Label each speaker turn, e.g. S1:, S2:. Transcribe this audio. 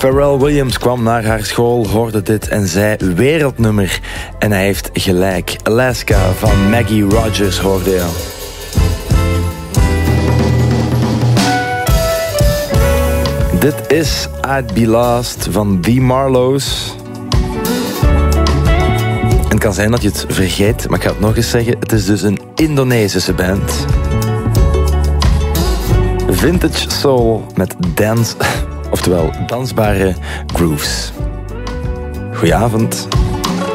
S1: Pharrell Williams kwam naar haar school, hoorde dit en zei wereldnummer. En hij heeft gelijk. Alaska van Maggie Rogers hoorde je. Dit is I'd Be Lost van The Marlows. En het kan zijn dat je het vergeet, maar ik ga het nog eens zeggen. Het is dus een Indonesische band. Vintage soul met dance, oftewel dansbare grooves. Goedenavond.